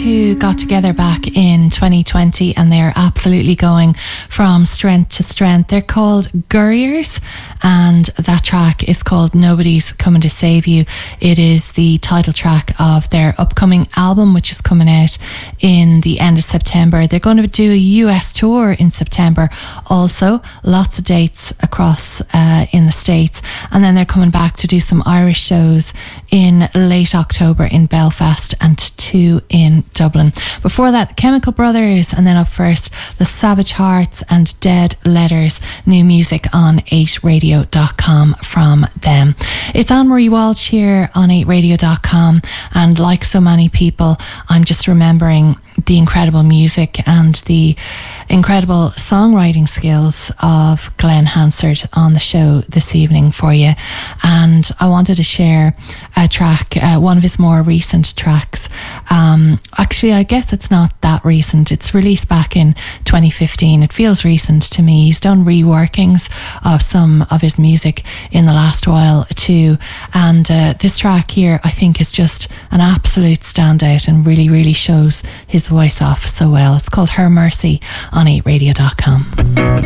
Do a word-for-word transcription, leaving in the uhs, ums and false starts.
who got together back in twenty twenty and they're absolutely going from strength to strength. They're called Gurriers and that track is called Nobody's Coming to Save You. It is the title track of their upcoming album, which is coming out in the end of September. They're going to do a U S tour in September also, lots of dates across uh, in the States, and then they're coming back to do some Irish shows in late October in Belfast and two in Dublin. Before that, the Chemical Brothers, and then up first the Savage Hearts and Dead Letters. New music on eight radio dot com from them. It's Anne-Marie Walsh here on eight radio dot com, and like so many people, I'm just remembering the incredible music and the incredible songwriting skills of Glenn Hansard on the show this evening for you. And I wanted to share a track, uh, one of his more recent tracks. Um, actually, I guess it's not that recent. It's released back in twenty fifteen. It feels recent to me. He's done reworkings of some of his music in the last while too. And uh, this track here, I think, is just an absolute standout and really, really shows his voice off so well. It's called Her Mercy on eight radio dot com.